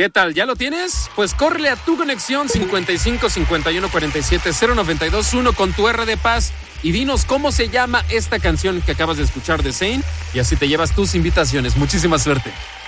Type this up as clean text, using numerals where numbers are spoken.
¿Qué tal? ¿Ya lo tienes? Pues córrele a tu conexión 55 51 47 092 1 con tu R de Paz y dinos cómo se llama esta canción que acabas de escuchar de Zayn y así te llevas tus invitaciones. Muchísima suerte.